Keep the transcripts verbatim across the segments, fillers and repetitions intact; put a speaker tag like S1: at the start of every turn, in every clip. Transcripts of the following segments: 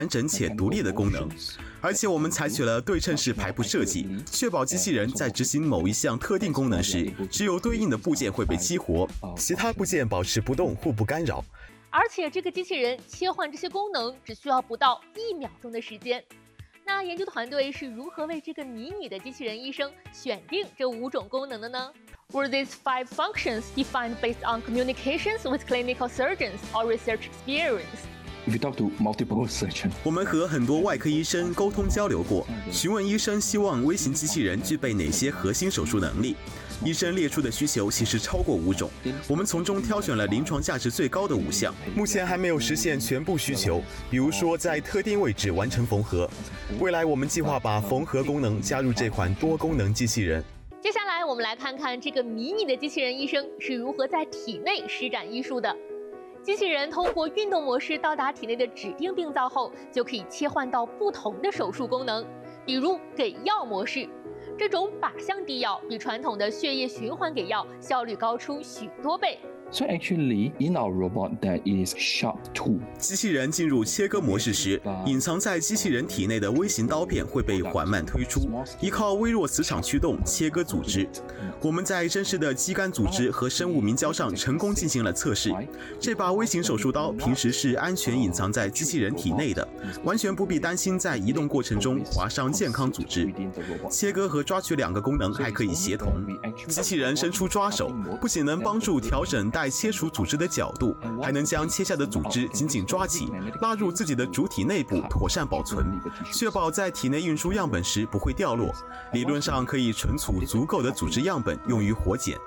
S1: 完整且独立的功能。而且我们采取了对称式排布设计，确保机器人在执行某一项特定功能时，只有对应的部件会被激活，其他部件保持不动，互不干扰。
S2: 而且这个机器人切换这些功能只需要不到一秒钟的时间。那研究团队是如何为这个迷你的机器人医生选定这五种功能的呢？ Were these five functions defined based on communications with clinical surgeons or research experience?
S3: If you talk to multiple surgeons,
S1: 我们和很多外科医生沟通交流过，询问医生希望微型机器人具备哪些核心手术能力。医生列出的需求其实超过五种，我们从中挑选了临床价值最高的五项，目前还没有实现全部需求，比如说在特定位置完成缝合。未来我们计划把缝合功能加入这款多功能机器人。
S2: 接下来我们来看看这个迷你的机器人医生是如何在体内施展医术的。机器人通过运动模式到达体内的指定病灶后，就可以切换到不同的手术功能，比如给药模式。这种靶向滴药比传统的血液循环给药效率高出许多倍。
S3: So actually, in our robot, there is sharp tool.
S1: 机器人进入切割模式时，隐藏在机器人体内的微型刀片会被缓慢推出，依靠微弱磁场驱动切割组织。我们在真实的肌酐组织和生物明胶上成功进行了测试。这把微型手术刀平时是安全隐藏在机器人体内的，完全不必担心在移动过程中划伤健康组织。切割和抓取两个功能还可以协同。机器人伸出抓手，不仅能帮助调整待切除组织的角度，还能将切下的组织紧紧抓起，拉入自己的主体内部妥善保存，确保在体内运输样本时不会掉落。理论上可以存储足够的组织样本用于活检。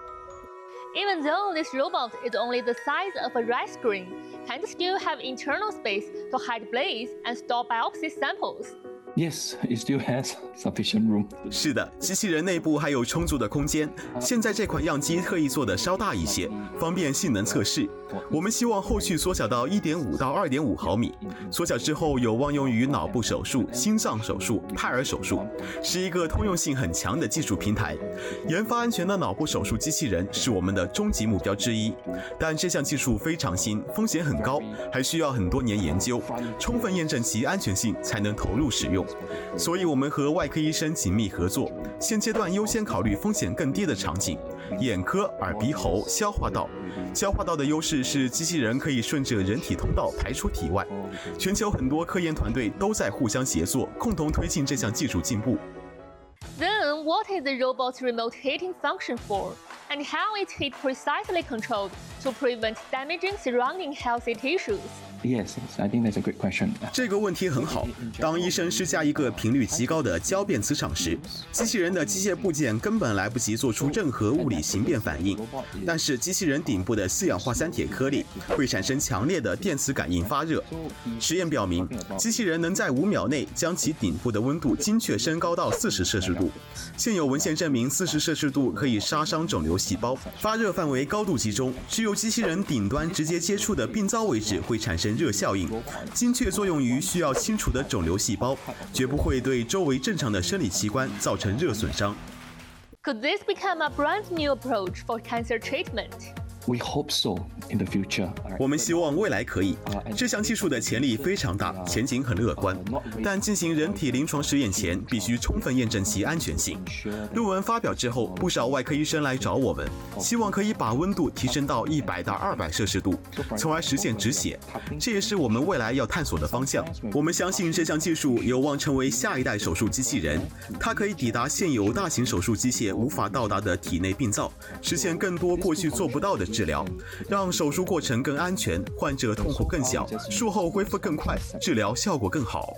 S2: Even though this robot is only the size of a rice grain, can it still have internal space to hide blades and store biopsy samples?
S3: Yes, it still has sufficient room.
S1: 是的，机器人内部还有充足的空间。现在这款样机特意做得稍大一些，方便性能测试。我们希望后续缩小到 一点五到二点五毫米，缩小之后有望用于脑部手术、心脏手术、胎儿手术，是一个通用性很强的技术平台。研发安全的脑部手术机器人是我们的终极目标之一，但这项技术非常新，风险很高，还需要很多年研究，充分验证其安全性才能投入使用。所以我们和外科医生紧密合作，现阶段优先考虑风险更低的场景，眼科、耳鼻喉、消化道。消化道的优势是机器人可以顺着人体通道排出体外。全球很多科研团队都在互相协作，共同推进这项技术进步。
S2: Then, what is the robot's remote hitting function for? And how is heat precisely controlled to prevent damaging surrounding healthy tissues?
S3: Yes, I think that's a great question.
S1: 这个问题很好。当医生施加一个频率极高的交变磁场时，机器人的机械部件根本来不及做出任何物理形变反应。但是机器人顶部的四氧化三铁颗粒会产生强烈的电磁感应发热。实验表明，机器人能在五秒内将其顶部的温度精确升高到四十摄氏度。现有文献证明，四十摄氏度可以杀伤肿瘤细胞，发热范围高度集中，只有机器人顶端直接接触的病灶位置会产生热效应，精确作用于需要清除的肿瘤细胞，绝不会对周围正常的生理器官造成热损伤。
S2: Could this become a brand new approach for cancer treatment?
S3: We hope so in the future.
S1: 我们希望未来可以。这项技术的潜力非常大，前景很乐观。但进行人体临床实验前，必须充分验证其安全性。论文发表之后，不少外科医生来找我们，希望可以把温度提升到一百到二百摄氏度，从而实现止血。这也是我们未来要探索的方向。我们相信这项技术有望成为下一代手术机器人，它可以抵达现有大型手术机械无法到达的体内病灶，实现更多过去做不到的治疗，让手术过程更安全，患者痛苦更小，术后恢复更快，治疗效果更好。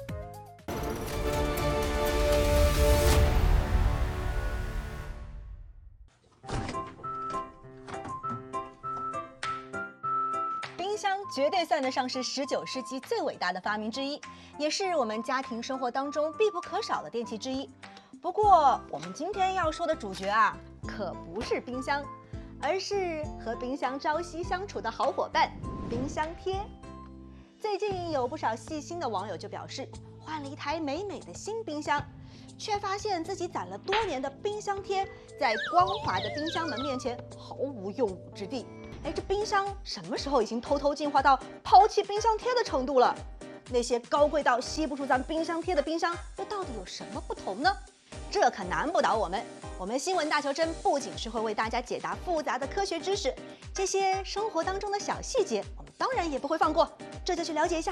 S4: 冰箱绝对算得上是十九世纪最伟大的发明之一，也是我们家庭生活当中必不可少的电器之一。不过，我们今天要说的主角啊，可不是冰箱，而是和冰箱朝夕相处的好伙伴——冰箱贴。最近有不少细心的网友就表示，换了一台美美的新冰箱，却发现自己攒了多年的冰箱贴在光滑的冰箱门面前毫无用武之地。哎，这冰箱什么时候已经偷偷进化到抛弃冰箱贴的程度了？ 那些高贵到吸不住咱冰箱贴的冰箱，又到底有什么不同呢？这可难不倒我们。我们新闻大求真不仅是会为大家解答复杂的科学知识，这些生活当中的小细节，我们当然也不会放过。这就去了解一下。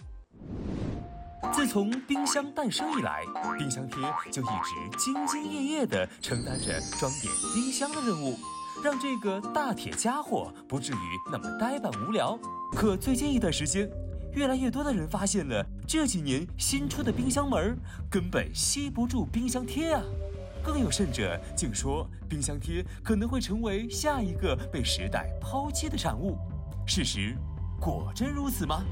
S5: 自从冰箱诞生以来，冰箱贴就一直兢兢业业地承担着装点冰箱的任务，让这个大铁家伙不至于那么呆板无聊。可最近一段时间，越来越多的人发现了这几年新出的冰箱门根本吸不住冰箱贴啊！更有甚者，竟说冰箱贴可能会成为下一个被时代抛弃的产物。事实果真如此吗？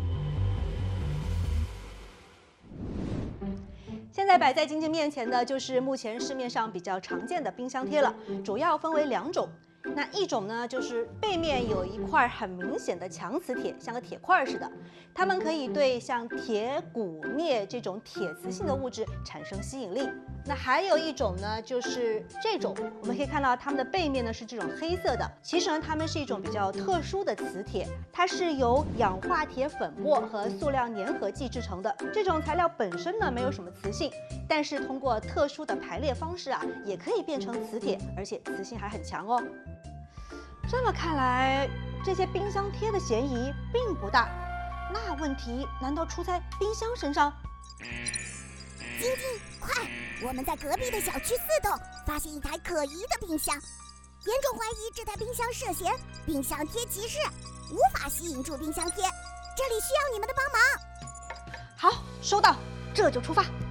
S4: 现在摆在晶晶面前的就是目前市面上比较常见的冰箱贴了，主要分为两种。那一种呢，就是背面有一块很明显的强磁铁，像个铁块似的，它们可以对像铁、钴、镍这种铁磁性的物质产生吸引力。那还有一种呢，就是这种，我们可以看到它们的背面呢是这种黑色的，其实呢它们是一种比较特殊的磁铁，它是由氧化铁粉末和塑料粘合剂制成的。这种材料本身呢没有什么磁性，但是通过特殊的排列方式啊，也可以变成磁铁，而且磁性还很强哦。这么看来，这些冰箱贴的嫌疑并不大。那问题难道出在冰箱身上？
S6: 晶晶，快！我们在隔壁的小区四栋发现一台可疑的冰箱，严重怀疑这台冰箱涉嫌冰箱贴歧视，无法吸引住冰箱贴。这里需要你们的帮忙。
S4: 好，收到，这就出发。